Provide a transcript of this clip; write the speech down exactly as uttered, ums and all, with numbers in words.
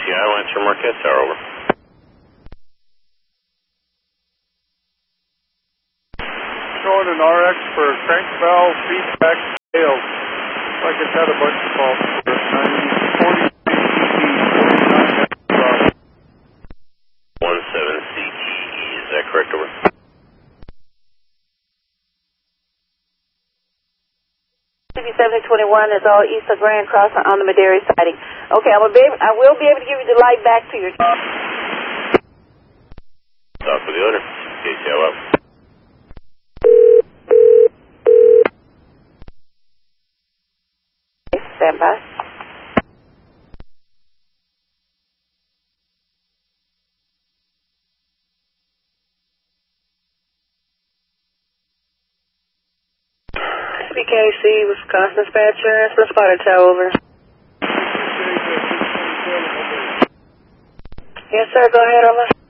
C I, Lancer Marquez Tower, over. Showing an R X for crank valve feedback failed. Like it's had a bunch of faults. forty one seven C T E, is that correct, over? C B seventy twenty-one is all east of Grand Cross on the Madera siding. Okay, I will be able, I will be able to give you the light back to your... Talk with the owner. K C I out. Stand by. B K C, Wisconsin dispatcher, let's spot a tow, over. Yes, sir, go ahead, over.